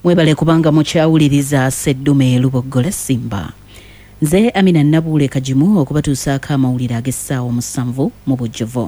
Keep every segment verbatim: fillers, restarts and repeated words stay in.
Mwebale kubanga mukyawuliriza Seddume Lubogola Simba. Nze Amina Nabule Kajimu okubatuusaako amawulire ag'essaawa omusanvu mu bujjuvu.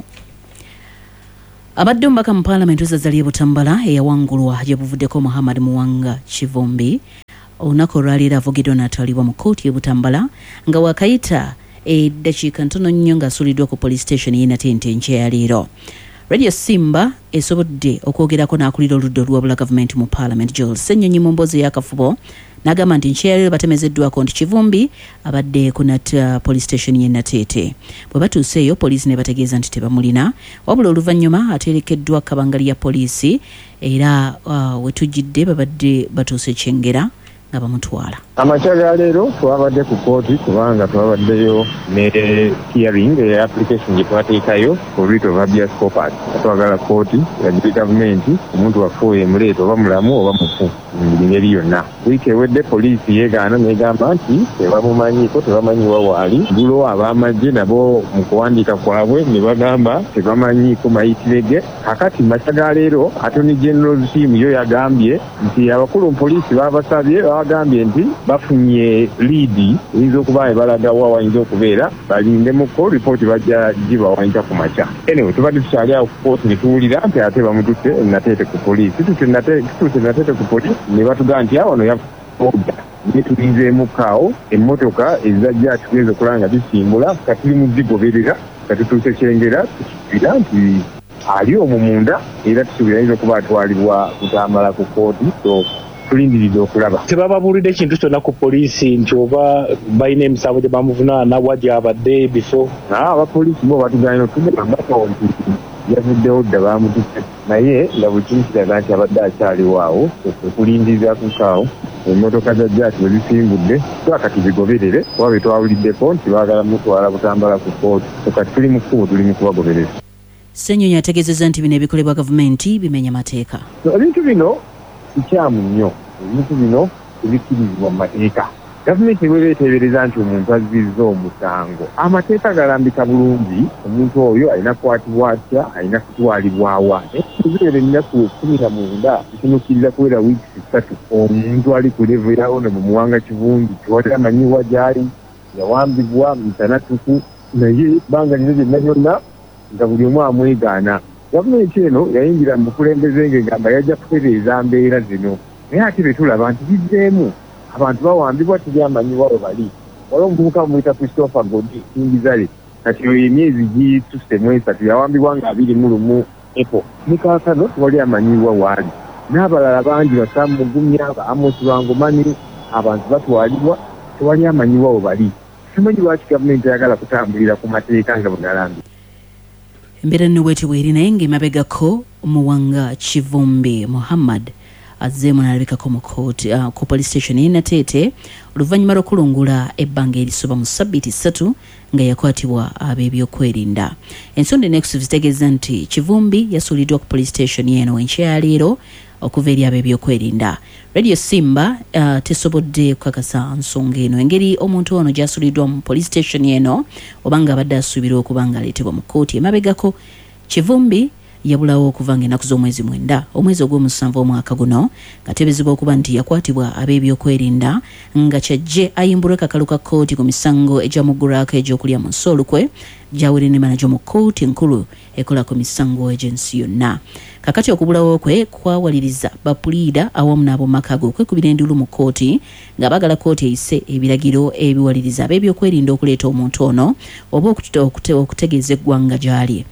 Abadde omubaka mu Paalamenti Zazaliya Butambala eyawangulwa gye buvuddeko Muhammad Muwanga Kivumbi olunaku olwaleero avugiddwa n'atwalibwa mu kkooti e Butambala nga wakayita eddakiika ntono nnyo ng'asuuliddwa ku police station y'e Natente enkya ya leero. Radio Simba esobodde okwogerako n'akulira oludda olw'obula gavumenti mu Paalamenti Joel Ssenyonyi mu mboozi y'akafubo n'agamba nti enkya ya leero batemezeddwako nti Kivumbi abadde ku Nat police station y'e Natete. Bwe batuuse eyo poliisi ne bategeeza nti tebamulina wabula oluvannyuma aterekeddwa kabangali ya poliisi era uh, we tujjidde babadde batuuse Kyengera nga bamutwala. Amakya ga leero twabadde ku kooti kubanga twabaddeyo ne hearing ya application gye twateekayo ku writ of habeas corpus. Twagala kooti yagiri gavumenti omuntu wafuuye muleeta oba mulamu oba mufu mu ngeri yonna. Wiiki ewedde poliisi yeegaana n'egamba nti tebamumanyiiko tebamanyiwa waali. Gulo ab'amagye nabo mu kuwandiika kwabwe ne bagamba tebamanyiiko mayitire ge. Kakati makya ga leero Attorney General team yo yagambye nti abakulu mu poliisi babasabye bagambye nti bafunye liidi eyinza okuba ebalaga wa wayinza okubeera balindemukko ripooti bajja gibawanika ku makya. Anyway, tubadde tukyali awo ku kooti ne tuwulira nti ate bamututte Natete ku poliisi. Tututte Natete ku poliisi ne batugamba nti awo wano yaoda ne tulinzeemukaawo emmotoka ezajja tugeze okulaba nga zisimbula kati tuli mu zigoberera kati tutuuse Kyengera tukibira nti ali omwo munda era tusuubira ayinza okuba atwalibwa Butambala ku kooti. So tulindiridde okulaba. Tebababuulidde ekintu kyonna ku poliisi nti oba balina emisango gye bamuvunaana wa gy'abadde bifo? Abapoliisi bo batuganya otugambako nti yavuddewo dda baamututte naye nga buli kimu kiraga nti abadde akyaliwo awo okulindiriza kukaawo emmotoka za jaati bwe zisimbudde twakati zigoberere kuba be twawuliddeko nti baagala mutwala Butambala ku kooti. Kati tuli mu kkubo tuli mu kubagoberera. Ssenyonyi ategeezezza nti bino ebikolebwa gavumenti bimenya mateeka. Ebintu bino kikyamu nnyo. Ebintu bino ebikkirizibwa mu mateeka. Gavumenti bwe beeteebereza nti omuntu azzizza omusango amateeka galambika bulungi omuntu oyo alina kukwatibwa atya alina kutwalibwawa. Ekibeera ennaku kkumi na mwenda kitunukkiriza kubeera wiiki ssatu omuntu ali ku levo ya ono mu Muwanga Kivumbi tiwali amanyiwa gy'ali yawambibwa musanatuku naye bbanga lino lyonna lyonna nga buli omu amwegaana. Gavumenti eno yayingira mu bukulembeze ng'egamba yajja kutereeza mbeera zino naye ate be tulaba nti bizzeemu abantu bawambibwa tebyamanyiwa we bali. Waliwo omuvubuka bamuyita Christopher Godi Kingizale kati oyo emyezi gitusse mu esatu yawambibwa nga abiri mu lumu epo ne kaakano tewali amanyiwa waali. N'abalala bangi Basamu Mugumya ba Amos Lwangomani abantu batwalibwa tewali amanyiwa we bali. Simanyi lwaki gavumenti ayagala kutambulira ku mateeka nga bwe galambye. Embeera nno bw'eti bw'eri naye ng'emabegako Muwanga Kivumbi Muhammad azzeemu n'alabikako mu kooti uh, ku police station y'e Natete oluvannyuma lw'okulungula ebbanga erisoba mu ssabbiiti ssatu nga yakwatibwa ab'ebyokwerinda. Ensonda Next zitegeeza nti Kivumbi yasuuliddwa ku police station y'eno enkya ya leero okuva eri ab'ebyokwerinda. Radio Simba uh, tesobodde kukakasa nsonga eno engeri omuntu ono gy'asuuliddwa mu police station y'eno oba nga abadde asuubirwa okuba nga aleetebwa mu kkooti. Emabegako Kivumbi yabulawo okuva ng'ennaku z'omwezi mwenda omwezi ogw'omusanvu omwaka guno ng'ateeberezebwa okuba nti yakwatibwa ab'ebyokwerinda nga kyajje ayimbulwe kakalu ka kkooti ku misango egyamuggulwako egy'okulya mu nsi olukwe gy'awere ne manajo mu kkooti enkulu ekola ku misango egy'ensi yonna. Kakati okubulawo kwe kwawaliriza bapuliida awamu n'ab'omumaka ge okwekubira enduulu mu kkooti nga baagala kkooti eyise ebiragiro ebiwaliriza ab'ebyokwerinda okuleeta omuntu ono oba okutegeeza eggwanga gy'ali.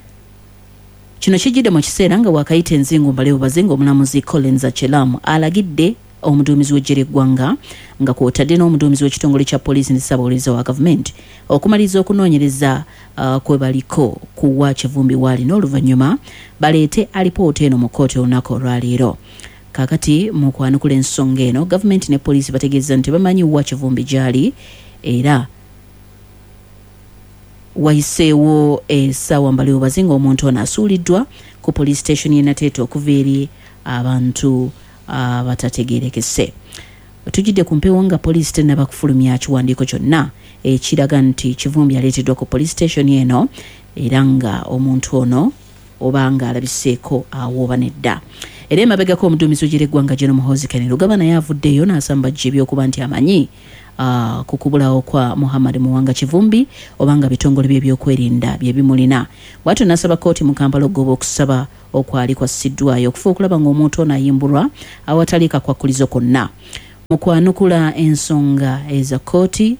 Kino kijjidde mu kiseera nga wakayita enzingo mbalewo bazinga omulamuzi Collins Achelamu alagidde omuduumizi w'eggye ly'eggwanga nga kw'otadde n'omuduumizi w'ekitongole kya poliisi ne ssaabawolereza wa gavumenti okumaliriza okunoonyereza uh, kwe baliko ku wa Kivumbi waali n'oluvannyuma baleete alipoota eno mu kkooti olunaku olwaleero. Kaakati mu kwanukula ensonga eno gavumenti ne poliisi bategeeza nti bamanyi wa Kivumbi gy'ali era wayiseewo essaawa mbalewo bazinga omuntu ono asuuliddwa ku police station y'e Natete okuva eri abantu abatategeerekese. Tujjidde ku mpewo nga poliisi tennaba kufulumya kiwandiiko kyonna ekiraga nti Kivumbi aleeteddwa ku police station eno era nga omuntu ono oba nga alabiseeko awo oba nedda. era emabegako omuduumizi w'eggwanga General Muhoozi Kainerugaba Lugaba naye avuddeyo n'asamba jjibyo okuba nti amanyi uh, kukubulawo kwa Muhammad Muwanga Kivumbi obanga bitongole by'ebyokwerinda bye bimulina. Bw'atyo n'asaba kkooti mu Kampala ogoba okusaba okwali kwasiddwayo okufa okulaba ng'omuntu ono ayimbulwa awatali kakwakulizo konna. Mu kwanukula ensonga eza kkooti,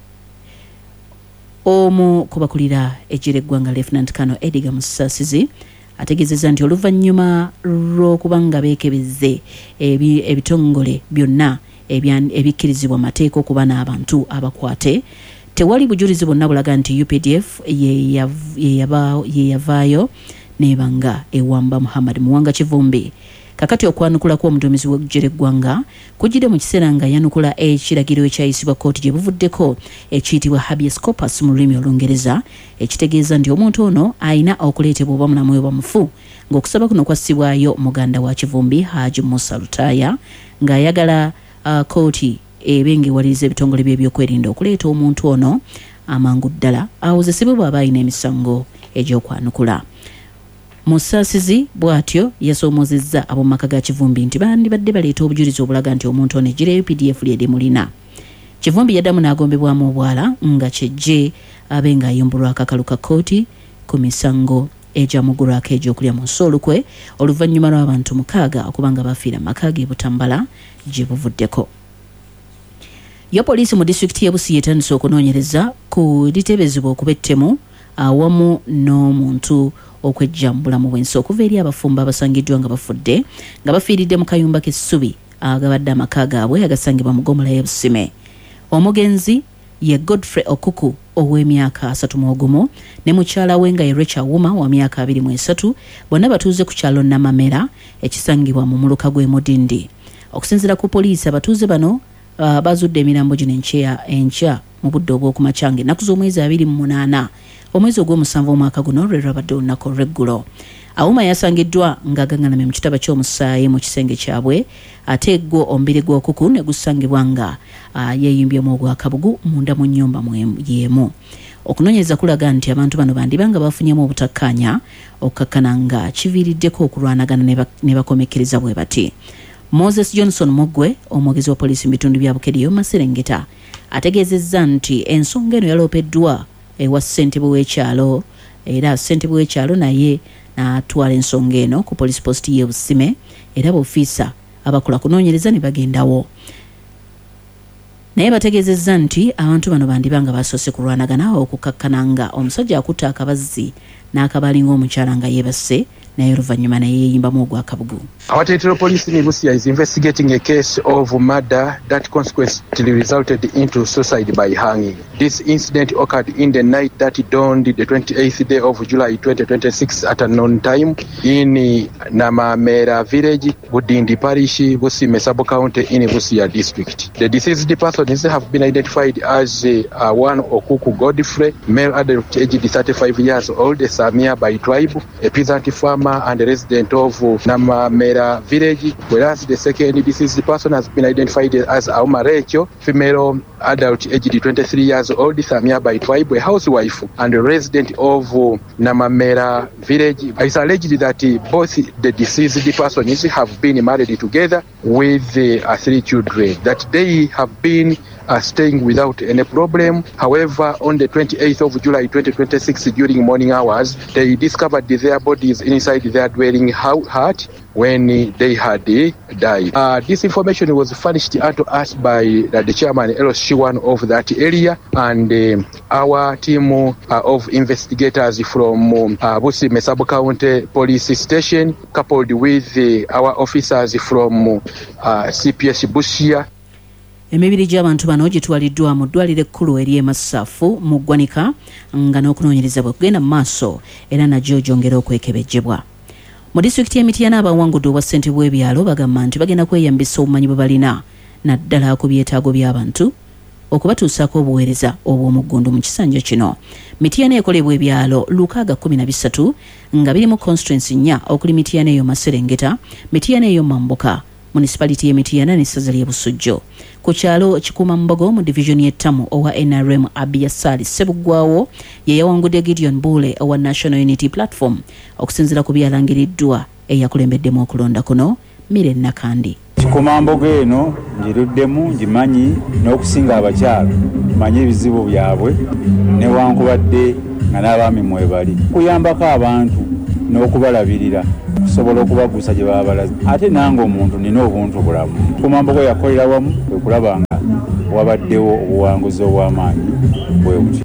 omu kubakulira ejjira eggwanga Lieutenant Colonel Edgar Musasizi ategeezezza nti oluvannyuma lw'okuba nga beekebezze ebitongole byonna ebikkirizibwa amateeka okuba n'abantu abakwate, tewali bujulizi bwonna bulaga nti U P D F ye yavaayo n'ebanga ewamba Muhammad Muwanga Kivumbi. Kakati okwanukula kw'omuduumizi w'ejjira eggwanga kujjidde mu kiseera nga yanukula ekiragiro ekyayisibwa kkooti gye buvuddeko ekiyitibwa habeas corpus mu lulimi Olungereza, ekitegeeza nti omuntu ono ayina okuleetebwa oba mulamu oba mufu, ng'okusaba kuno kwassibwayo muganda wa Kivumbi Haji Musa Lutaya ng'ayagala kkooti uh, ebe ng'ewaliriza ebitongole by'ebyokwerinda okuleeta omuntu ono amangu ddala awozesebwe bw'aba alina emisango egy'okwanukula. Musasizi bw'atyo yasoomozezza ab'omu maka ga Kivumbi nti bandibadde baleeta obujulizi obulaga nti omuntu ono ejjira U P D F ly'eri mulina. Kivumbi yaddamu n'agombebwamu obwala nga kyejje abe ng'ayimbulwa akakalu ka kkooti ku misango egyamugulwako egy'okulya mu nsi olukwe oluvannyuma lw'abantu mukaaga okubanga bafiira maka g'e Butambala gye buvuddeko. Yo poliisi mu disitulikiti y'e Busia etandise okunoonyereza ku litebezebwa okuba ettemu awamu n'omuntu okwejjambula mu bwensi okuva eri abafumba abasangiddwa nga bafudde nga bafiiridde mu kayumba k'essubi agabadde amaka gaabwe agasangibwa mu Gomola y'e Busime. Omugenzi ye Godfrey Okuku ow'emyaka asatu mu ogumu ne mukyala we nga ye Rachel Wuma wa myaka abiri mu esatu, bonna batuuze ku kyalo Namamera ekisangibwa mu muluka gw'e Mudindi. Okusinziira ku poliisi, abatuuze bano uh, bazudde emirambo gino enkya enkya mu budde obw'okumakya ennaku z'omwezi abiri mu munaana omwezi ogw'omusanvu omwaka guno lwe lwabadde olunaku olw'eggulo. Awuma yasangiddwa ng'agaŋŋalamye mu kitaba ky'omusaayi mu kisenge kyabwe, ate gwo omubiri gw'Okuku ne gusangibwa nga uh, yeeyimbyemu ogwakabugu munda mu nnyumba y'emu. Okunoonyereza kulaga nti abantu bano bandibanga bafunyemu obutakkaanya okkakkana nga kiviiriddeko okulwanagana ne bakomekkereza bwe bati. Moses Johnson Mugwe, omwogezi wa poliisi mu bitundu bya Bukedyo Maserengeta, ategeezezza nti ensonga eno yaloopeddwa ewa ssentebe w'ekyalo, era ssentebe w'ekyalo naye n'atwala ensonga eno ku police post y'e Busime, era b'ofiisa abakola kunoonyereza ne bagendawo. Naye bategeezezza nti abantu bano bandibanga basoose kulwanagana okukkakkana nga omusajja akutta akabazzi n'akabalinga omukyala nga yeebase naye oluvannyuma naye yeeyimbamu ogwakabugu. Awatetero Police in Busia is investigating a case of murder that consequently resulted into suicide by hanging. This incident occurred in the night that dawned the twenty-eighth day of July twenty twenty-six at a noon time in Namamera village, Budindi Parish, Busime sub-county in Busia district. The deceased persons have been identified as uh, one Okuku Godfrey, male adult aged thirty-five years old, Samia by tribe, a peasant farmer and a resident of Namamera village, whereas the second deceased person has been identified as Auma Rachel, female adult aged twenty-three years old, Samia by tribe, a housewife and a resident of Namamera village. It's alleged that both the deceased persons have been married together with uh, three children, that they have been Uh, staying without any problem. However, on the twenty-eighth of July twenty twenty-six, during morning hours, they discovered their bodies inside their dwelling hut when they had died. Uh, this information was furnished unto us by uh, the chairman Elos Shiwan of that area, and uh, our team uh, of investigators from uh, Busime sub-county police station, coupled with uh, our officers from uh, C P S Busia. Emibiri gy'abantu bano gitwaliddwa mu ddwaliro ekkulu ery'e Massafu mu ggwanika nga n'okunoonyereza bwe kugenda mu maaso era nagyo gyongera okwekebejjebwa. Mu disitulikiti y'Emityana abawangudde obwa ssente bw'ebyalo bagamba nti bagenda kweyambisa obumanyi bwe balina naddala ku byetaago by'abantu okubatuusaako obuweereza obw'omuggundu mu kisanja kino. Mityana ekolebwa ebyalo lukaaga kumi na bisatu nga biri mu constituency nnya okuli Mityana eyo Maserengeta, Mityana eyo Mambuka, municipality y'Emityana n'essaza ly'e Busujju. Ku kyalo Kikuumambogo mu division y'ettamu owa N R M Abiyasali Ssebuggwawo ye yawangudde Gideon Bule owa National Unity Platform okusinziira ku byalangiriddwa eyakulembeddemu okulonda kuno Mire Nakandi. Kikomambogo eno ngiruddemu ngimanyi n'okusinga abakyala manyi ebizibu byabwe newankubadde nga n'abaami mwebali kuyambako abantu n'okubalabirira kusobola okubagusa gye baba balaze ate nange omuntu nina obuntu bulamu. Kikomambogo yakolera wamu kwe kulaba nga wabaddewo obuwanguzi obw'amaanyi bwe buti.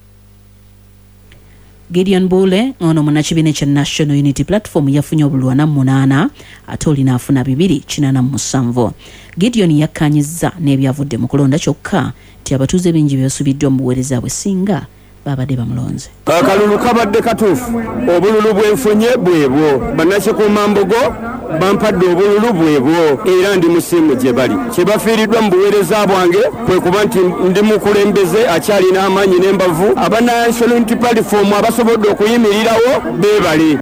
Gideon Bule ono munakibiina kya National Unity Platform yafunye obulwana munaana ate olina afuna bibiri kinana musanvu. Gideon yakkanyiza n'ebyavudde mu kulonda kyokka nti abatuuze bingi byasubiddwa mu buweereza bwe singa babadde bamulonze. Akalulu kabadde katuufu obululu bwenfunye bwebwo Bannakikomambogo bampadde obululu bwebwo era ndi musiimu gye bali kye bafiiriddwa mu buweereza bwange kwe kuba nti ndi mukulembeze akyalina amaanyi n'embavu aba National Unity Platform abasobodde okuyimirirawo beebale.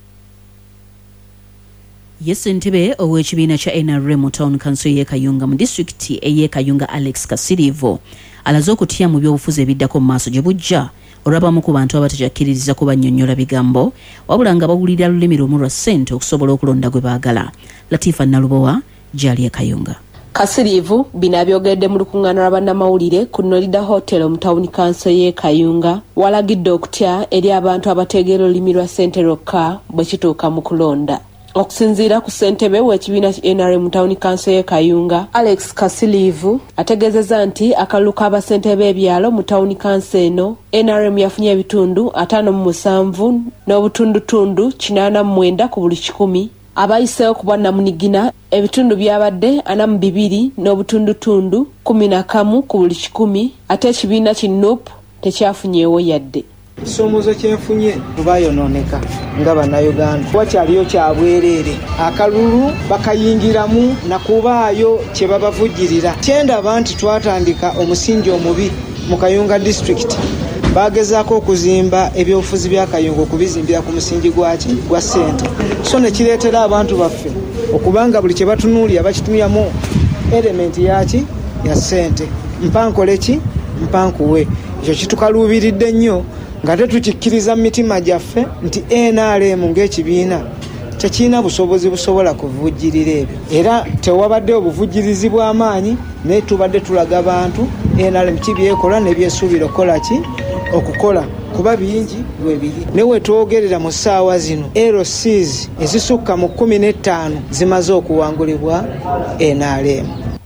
Yese Ntebe ow'ekibiina kya N R M mu Town Council y'e Kayunga mu disitulikiti ey'e Kayunga Alex Kasirivo alaze okutya mu by'obufuzi ebiddako mu maaso gye bujja olwabamu ku bantu abatajakkiririza kubannyonnyola bigambo wabula nga bawulira lulimi lumu lwa ssente okusobola okulonda gwe baagala. Latifa Nalubowa gy'ali e Kayunga. Kasirivu bino abyogedde mu lukuŋŋaana lwa bannamawulire ku Nolida Hotel mu Town Council y'e Kayunga walagidde okutya eri abantu abategeera olulimi lwa ssente lwokka bwe kituuka mu kulonda. Okusinziira ku ssentebe w'ekibiina ki N R M mu Town Council y'e Kayunga Alex Kasirivu ategeezezza nti akalulu k'abasente b'ebyalo mu Town Council eno N R M yafunye ebitundu ataano mu musanvu n'obutundutundu kinaana mu mwenda ku buli kikumi. Abayiseewo ku bwannamunigina ebitundu byabadde ana mu bibiri n'obutundutundu kumi na kamu ku buli kikumi ate ekibiina ki N U P tekyafunyeewo yadde. Ekisomoozo kyenfunye bayonooneka nga bannayuganda wakyaliyo kya bwereere akalulu bakayingiramu nakubaayo kye babavujjirira. Kyendaba nti twatandika omusingi omubi mu Kayunga district bagezaako okuzimba ebyobufuzi bya Kayunga okubizimbira ku musingi gwaki gwa ssente so ne kireetera abantu baffe okubanga buli kye batunuulira bakitunyamu elementi yaki ya ssente mpankole ki mpankuwe. Ekyo kitukaluubiridde nnyo nga tetukikkiriza mu mitima gyaffe nti N R M ng'ekibiina tekirina busobozi busobola kuvujjirira ebyo era tewabadde obuvujjirizi bw'amaanyi naye tubadde tulaga abantu N R M kibyekola ne byesuubira okukola ki okukola kuba bingi bwe biri ne wetwogerera mu ssaawa zino L Cs ezisukka mu kumi n'ettaano zimaze okuwangulibwa N R M.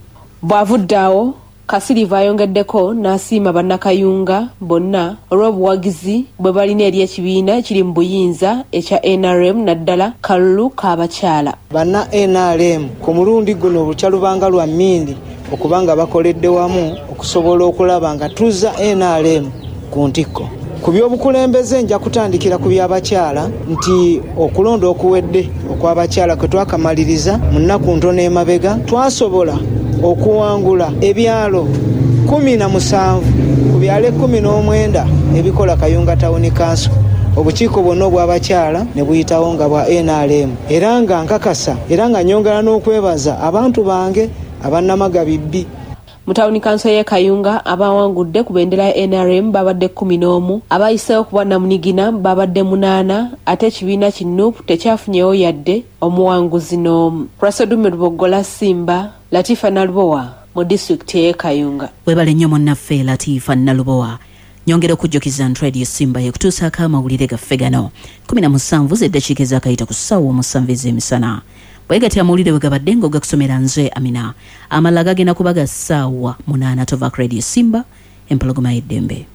Bw'avuddeawo Kasirivu ayongeddeko n'asiima bannakayunga bonna olw'obuwagizi bwe balina eri ekibiina ekiri mu buyinza ekya N R M naddala kalulu k'abakyala. Banna N R M ku mulundi guno olukya lwa mmindi okubanga bakoledde wamu okusobola okulaba nga tuzza N R M ku ntikko. Ku by'obukulembeze nja kutandikira ku by'abakyala nti okulonda okuwedde okw'abakyala kwe twakamaliriza mu nnaku ntono emabega twasobola okuwangula ebyalo kumi na musanvu ku byalo kumi n'omwenda ebikola Kayunga Town Council. Obukiiko bwonna obw'abakyala ne buyitawo nga bwa N R M era nga nkakasa era nga nyongera n'okwebaza abantu bange abannamagabibbi. Mu Town Council y'e Kayunga abawangudde ku bendera ya N R M babadde kumi n'omu, abayiseewo ku bwannamunigina babadde munaana ate ekibiina ki N U P tekyafunyeewo yadde omuwanguzi n'omu. Prasedume Lubogola Simba, Latifa Nalubowa mu disitulikiti y'e Kayunga. Webale nnyo munnaffe Latifa Nalubowa. Nyongera okujjukiza nti Radio Simba yekutuusaako amawulire gaffe gano kumi na musanvu z'eddakiika ezaakayita ku ssaawa omusanvu ez'emisana. Bwegati amawulire bwe gabadde ng'ogakusomera nze Amina. Amalala gagenda kuba ga ssaawa munaana tova ku Radio Simba empologoma y'eddembe.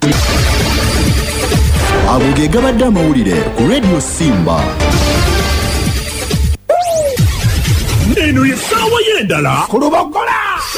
Ago ge gabadde amawulire ku Radio Simba. Eno ye ssaawa y'endala ku Lubogola.